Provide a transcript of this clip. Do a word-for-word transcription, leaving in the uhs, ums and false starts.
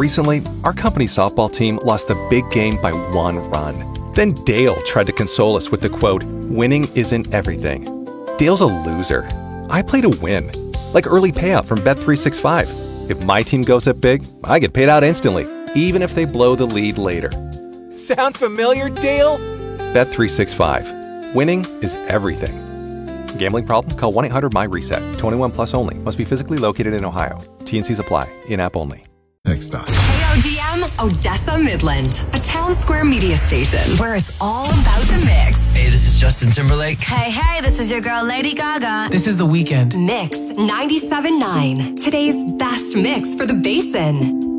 recently, our company softball team lost the big game by one run. Then Dale tried to console us with the quote, "Winning isn't everything." Dale's a loser. I play to win. Like early payout from Bet three sixty-five. If my team goes up big, I get paid out instantly, even if they blow the lead later. Sound familiar, Dale? Bet three sixty-five. Winning is everything. Gambling problem? Call one eight hundred M Y reset. twenty-one plus only. Must be physically located in Ohio. T N Cs apply. In-app only. Next stop. K O D M, Odessa Midland, a town square media station where it's all about the mix. Hey, this is Justin Timberlake. Hey, hey, this is your girl Lady Gaga. This is The Weeknd. Mix ninety-seven point nine, today's best mix for the Basin.